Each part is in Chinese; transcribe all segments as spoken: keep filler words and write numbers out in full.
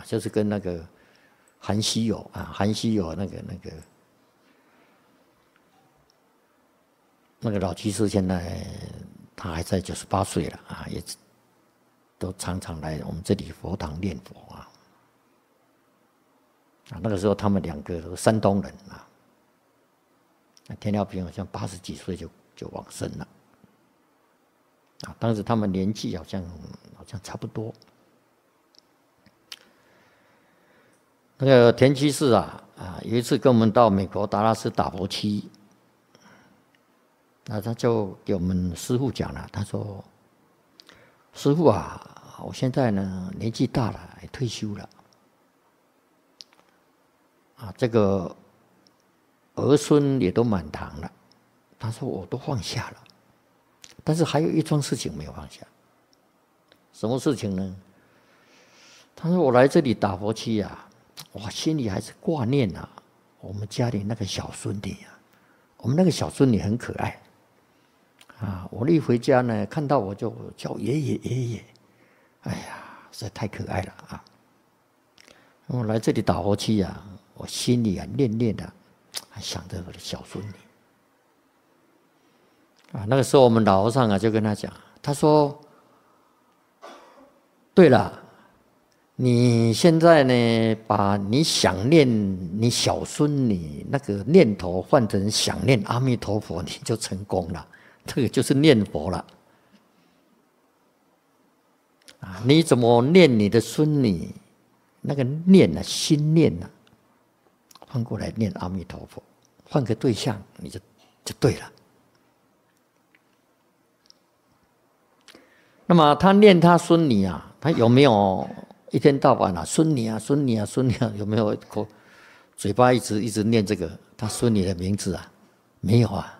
就是跟那个韩熙友啊，韩熙友那个那个那个老居士，现在他还在九十八岁了啊，也都常常来我们这里佛堂念佛啊。啊，那个时候他们两个都是山东人啊。那田廖平好像八十几岁就就往生了。啊，当时他们年纪好像好像差不多。那个田居士啊啊，有一次跟我们到美国达拉斯打佛七，那他就给我们师父讲了，他说：“师父啊，我现在呢年纪大了，也退休了，啊，这个儿孙也都满堂了，他说我都放下了。”但是还有一桩事情没有放下，什么事情呢？他说：“我来这里打佛七啊，我心里还是挂念啊，我们家里那个小孙女啊，我们那个小孙女很可爱啊，我一回家呢，看到我就叫爷爷爷爷，哎呀，实在太可爱了啊！我来这里打佛七啊，我心里啊念念的，还想着我的小孙女。”啊，那个时候我们老和尚啊就跟他讲，他说：“对了，你现在呢，把你想念你小孙女那个念头换成想念阿弥陀佛，你就成功了。这个就是念佛了。啊，你怎么念你的孙女？那个念呢、啊，心念呢、啊，换过来念阿弥陀佛，换个对象，你就就对了。”那么他念他孙女啊，他有没有一天到晚啊，孙女啊，孙女啊，孙女啊，有没有口嘴巴一直一直念这个他孙女的名字啊？没有啊，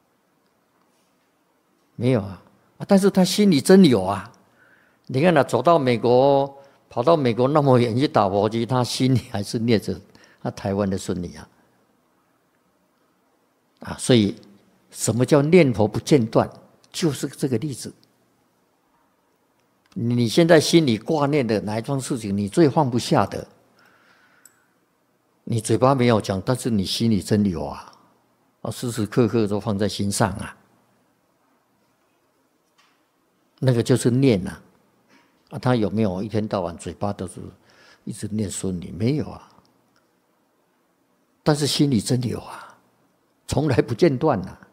没有啊，但是他心里真有啊。你看他走到美国，跑到美国那么远去打佛机，他心里还是念着他台湾的孙女啊。啊，所以什么叫念佛不间断？就是这个例子。你现在心里挂念的哪一桩事情，你最放不下的，你嘴巴没有讲，但是你心里真有啊，啊，时时刻刻都放在心上啊，那个就是念啊。啊，他有没有一天到晚嘴巴都是一直念孙女？没有啊，但是心里真有啊，从来不间断啊。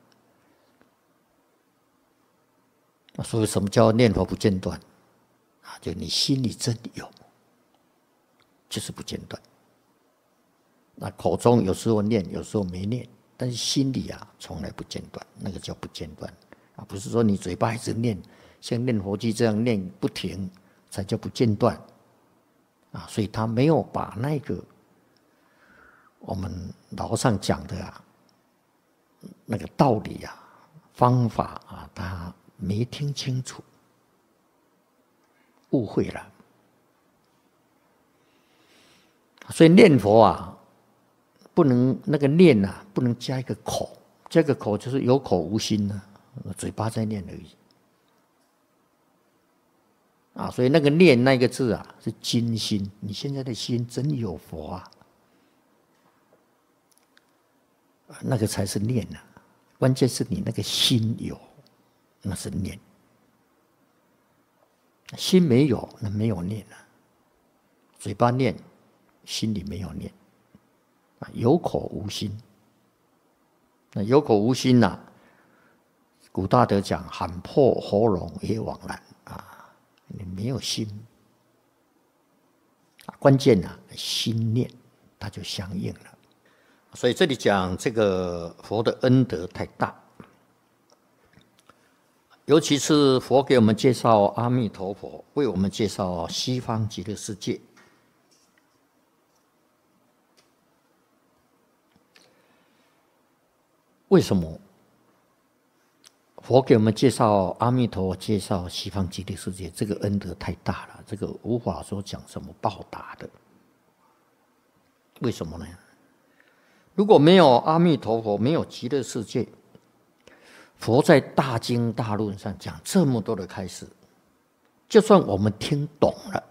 所以什么叫念佛不间断？啊，就你心里真有，就是不间断。那口中有时候念，有时候没念，但是心里啊从来不间断，那个叫不间断啊，不是说你嘴巴一直念，像念佛机这样念不停，才叫不间断啊。所以他没有把那个我们老上讲的啊那个道理啊、方法啊，他没听清楚。误会了，所以念佛啊，不能那个念啊，不能加一个口，加个口就是有口无心呢、啊，嘴巴在念而已。啊，所以那个念那个字啊，是精心。你现在的心真有佛啊，那个才是念啊。关键是你那个心有，那是念。心没有，那没有念了、啊。嘴巴念，心里没有念。啊，有口无心。那有口无心呐、啊，古大德讲喊破喉咙也枉然啊，你没有心。关键啊，心念它就相应了。所以这里讲这个佛的恩德太大。尤其是佛给我们介绍阿弥陀佛，为我们介绍西方极乐世界。为什么佛给我们介绍阿弥陀佛，介绍西方极乐世界？这个恩德太大了，这个无法说讲什么报答的。为什么呢？如果没有阿弥陀佛，没有极乐世界，佛在大经大论上讲这么多的开示，就算我们听懂了，